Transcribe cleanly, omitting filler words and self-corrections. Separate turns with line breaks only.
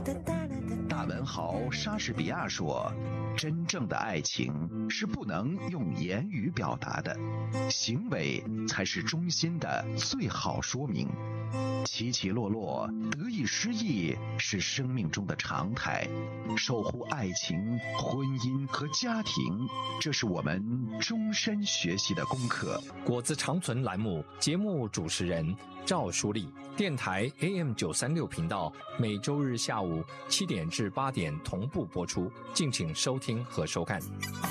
大文豪莎士比亚说：“真正的爱情是不能用言语表达的，行为才是衷心的最好说明。起起落落，得意失意是生命中的常态。守护爱情、婚姻和家庭，这是我们终身学习的功课。”
果子长存栏目节目主持人赵淑丽，电台 AM936频道，每周日下午7点至8点同步播出，敬请收听和收看。